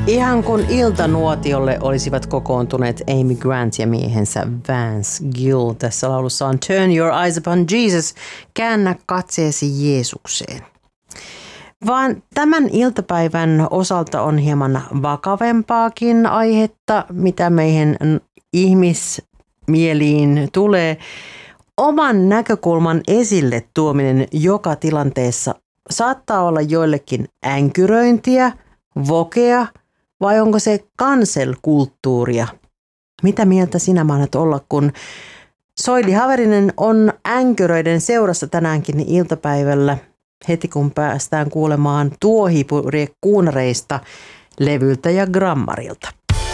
Ihan kun iltanuotiolle olisivat kokoontuneet Amy Grant ja miehensä Vance Gill. Tässä laulussa on Turn Your Eyes Upon Jesus, käännä katseesi Jeesukseen. Vaan tämän iltapäivän osalta on hieman vakavempaakin aihetta, mitä meihin ihmismieliin tulee. Oman näkökulman esille tuominen joka tilanteessa saattaa olla joillekin änkyröintiä, vokea, vai onko se cancel-kulttuuria? Mitä mieltä sinä maanat olla, kun Soili Haverinen on änkyröiden seurassa tänäänkin iltapäivällä, heti kun päästään kuulemaan Tuohipurje-kuunareista levyltä ja grammarilta.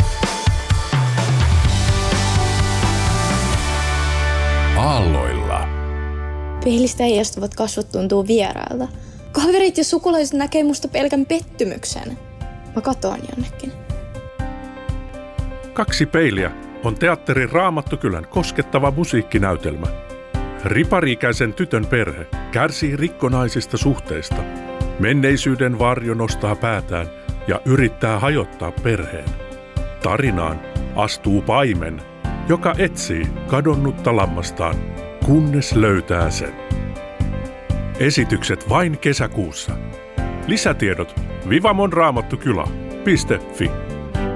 Aalloilla. Peilistä heijastuvat kasvot tuntuu vierailta. Kaverit ja sukulaiset näkee musta pelkän pettymyksen. Mä katoan jonnekin. Kaksi peiliä on teatterin Raamattukylän koskettava musiikkinäytelmä. Ripari-ikäisen tytön perhe kärsii rikkonaisista suhteista. Menneisyyden varjo nostaa päätään ja yrittää hajottaa perheen. Tarinaan astuu paimen, joka etsii kadonnutta lammastaan, kunnes löytää sen. Esitykset vain kesäkuussa. Lisätiedot vivamonraamattukylä.fi